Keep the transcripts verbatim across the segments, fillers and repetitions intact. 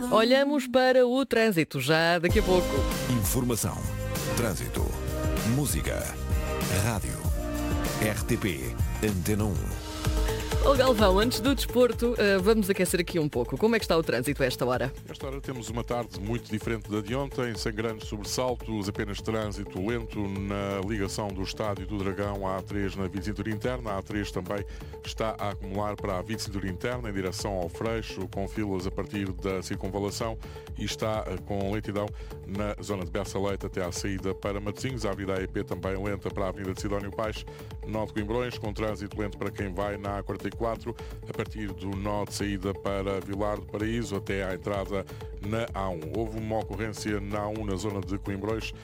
Olhamos para o trânsito já daqui a pouco. Informação, trânsito, música, rádio, R T P, Antena um. Ô Galvão, antes do desporto, uh, vamos aquecer aqui um pouco. Como é que está o trânsito a esta hora? Esta hora temos uma tarde muito diferente da de ontem, sem grandes sobressaltos, apenas trânsito lento na ligação do Estádio do Dragão à A três na via de cintura interna. A A três também está a acumular para a via de cintura interna em direção ao Freixo, com filas a partir da circunvalação, e está com lentidão na zona de Bessa Leite até à saída para Matosinhos. A Avenida A E P também lenta para a Avenida de Sidónio Paes, nó de Coimbrões, com trânsito lento para quem vai na A quarenta e quatro, a partir do nó de saída para Vilar do Paraíso até à entrada na A um. Houve uma ocorrência na A um na zona de Coimbrões,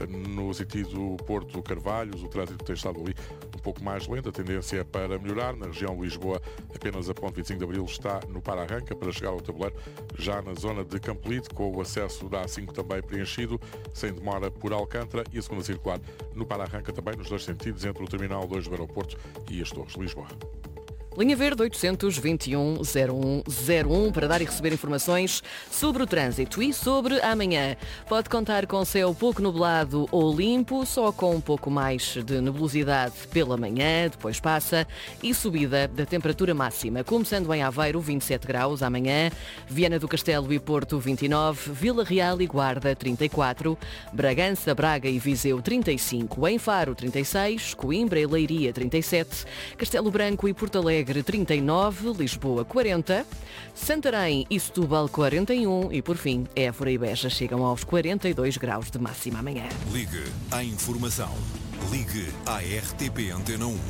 no sentido Porto Carvalhos. O trânsito tem estado ali um pouco mais lento, a tendência é para melhorar. Na região de Lisboa, apenas a ponte vinte e cinco de Abril está no para-arranca para chegar ao tabuleiro, já na zona de Campolide, com o acesso da A cinco também preenchido, sem demora por Alcântara, e a segunda circular no para-arranca também nos dois sentidos, entre o Terminal dois do aeroporto e as Torres de Lisboa. Linha Verde oitocentos, vinte e um, zero um zero um para dar e receber informações sobre o trânsito e sobre amanhã. Pode contar com céu pouco nublado ou limpo, só com um pouco mais de nebulosidade pela manhã, depois passa, e subida da temperatura máxima, começando em Aveiro, vinte e sete graus amanhã, Viana do Castelo e Porto, vinte e nove, Vila Real e Guarda, trinta e quatro, Bragança, Braga e Viseu, trinta e cinco, em Faro, trinta e seis, Coimbra e Leiria, trinta e sete, Castelo Branco e Porto Alegre, trinta e nove, Lisboa quarenta, Santarém e Setúbal quarenta e um e, por fim, Évora e Beja chegam aos quarenta e dois graus de máxima amanhã. Ligue à informação. Ligue à R T P Antena um.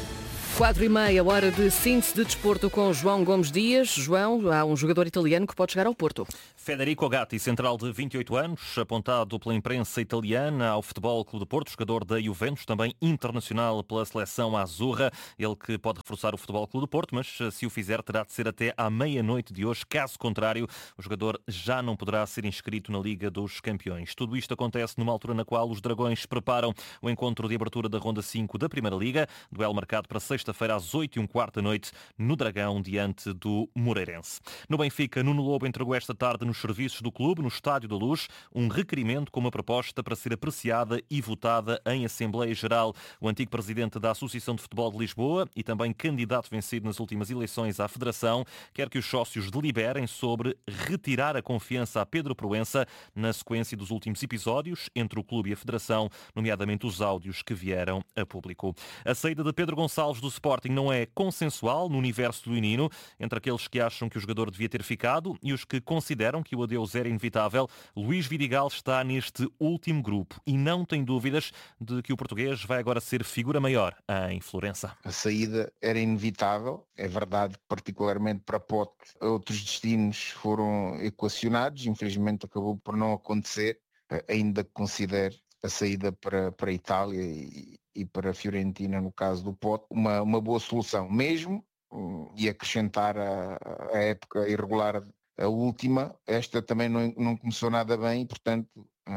Quatro e meia, hora de síntese de desporto com João Gomes Dias. João, há um jogador italiano que pode chegar ao Porto. Federico Gatti, central de vinte e oito anos, apontado pela imprensa italiana ao Futebol Clube de Porto, jogador da Juventus, também internacional pela seleção azurra. Ele que pode reforçar o Futebol Clube de Porto, mas se o fizer terá de ser até à meia-noite de hoje. Caso contrário, o jogador já não poderá ser inscrito na Liga dos Campeões. Tudo isto acontece numa altura na qual os Dragões preparam o encontro de abertura da Ronda cinco da Primeira Liga, duelo marcado para sexta-feira às oito e um quarto da noite no Dragão, diante do Moreirense. No Benfica, Nuno Lobo entregou esta tarde nos serviços do clube, no Estádio da Luz, um requerimento com uma proposta para ser apreciada e votada em Assembleia Geral. O antigo presidente da Associação de Futebol de Lisboa e também candidato vencido nas últimas eleições à Federação quer que os sócios deliberem sobre retirar a confiança a Pedro Proença na sequência dos últimos episódios entre o clube e a Federação, nomeadamente os áudios que vieram a público. A saída de Pedro Gonçalves do Sporting não é consensual no universo do Inino, entre aqueles que acham que o jogador devia ter ficado e os que consideram que o adeus era inevitável. Luís Vidigal está neste último grupo e não tem dúvidas de que o português vai agora ser figura maior em Florença. A saída era inevitável, é verdade, particularmente para Pote. Outros destinos foram equacionados, infelizmente acabou por não acontecer, ainda que considere a saída para, para a Itália e, e para a Fiorentina, no caso do Pote, uma, uma boa solução, mesmo, e acrescentar a, a época irregular, a última, esta também não, não começou nada bem, e, portanto,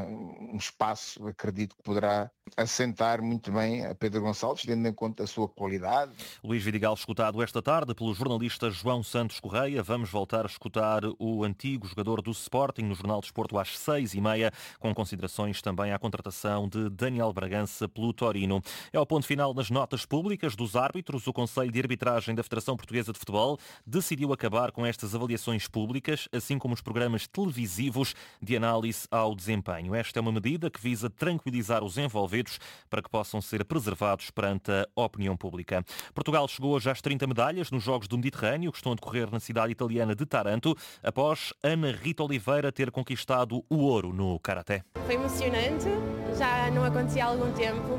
um espaço, acredito que poderá assentar muito bem a Pedro Gonçalves, tendo em conta a sua qualidade. Luís Vidigal escutado esta tarde pelo jornalista João Santos Correia. Vamos voltar a escutar o antigo jogador do Sporting no Jornal de Desporto às seis e meia, com considerações também à contratação de Daniel Bragança pelo Torino. É o ponto final das notas públicas dos árbitros. O Conselho de Arbitragem da Federação Portuguesa de Futebol decidiu acabar com estas avaliações públicas, assim como os programas televisivos de análise ao desempenho. Esta é uma medida que visa tranquilizar os envolvidos para que possam ser preservados perante a opinião pública. Portugal chegou hoje às trinta medalhas nos Jogos do Mediterrâneo, que estão a decorrer na cidade italiana de Taranto, após Ana Rita Oliveira ter conquistado o ouro no karaté. Foi emocionante, já não acontecia há algum tempo,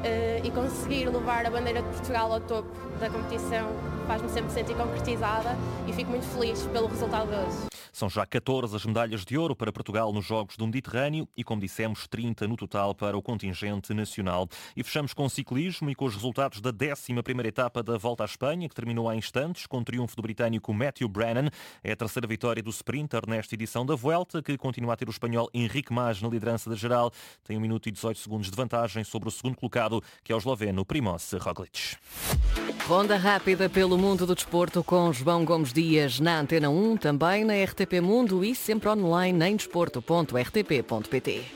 e conseguir levar a bandeira de Portugal ao topo da competição faz-me sempre sentir concretizada e fico muito feliz pelo resultado de hoje. São já catorze as medalhas de ouro para Portugal nos Jogos do Mediterrâneo e, como dissemos, trinta no total para o contingente nacional. E fechamos com o ciclismo e com os resultados da décima primeira etapa da Volta à Espanha, que terminou há instantes, com o triunfo do britânico Matthew Brennan. É a terceira vitória do sprinter nesta edição da Vuelta, que continua a ter o espanhol Enrique Mas na liderança da geral. Tem um minuto e dezoito segundos de vantagem sobre o segundo colocado, que é o esloveno Primož Roglič. Ronda rápida pelo mundo do desporto com João Gomes Dias na Antena um, também na R T P Mundo e sempre online em desporto ponto r t p ponto p t.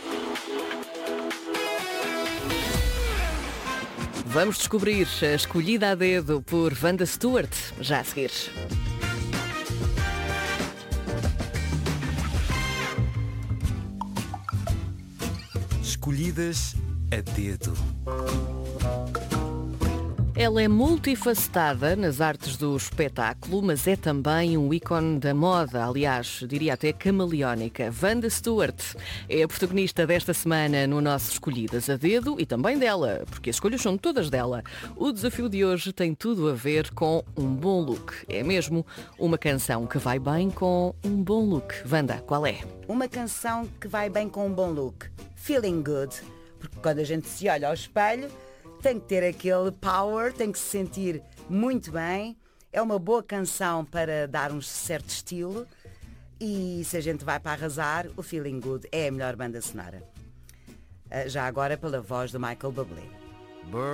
Vamos descobrir a escolhida a dedo por Wanda Stewart, já a seguir. Escolhidas a dedo. Ela é multifacetada nas artes do espetáculo, mas é também um ícone da moda, aliás, diria até camaleónica. Wanda Stewart é a protagonista desta semana no nosso Escolhidas a Dedo e também dela, porque as escolhas são todas dela. O desafio de hoje tem tudo a ver com um bom look. É mesmo uma canção que vai bem com um bom look. Wanda, qual é? Uma canção que vai bem com um bom look. Feeling Good. Porque quando a gente se olha ao espelho, tem que ter aquele power, tem que se sentir muito bem. É uma boa canção para dar um certo estilo. E se a gente vai para arrasar, o Feeling Good é a melhor banda sonora. Já agora pela voz do Michael Bublé.